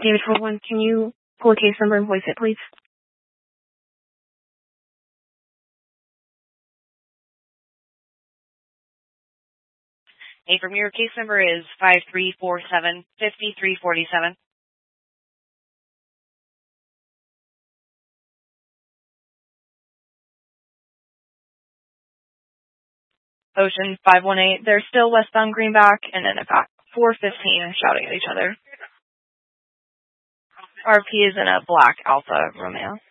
David 1, can you pull a case number and voice it, please? Hey, from your case number is 5347-5347. Ocean 518, they're still westbound Greenback, and then about 415 shouting at each other. RP is in a black Alfa Romeo.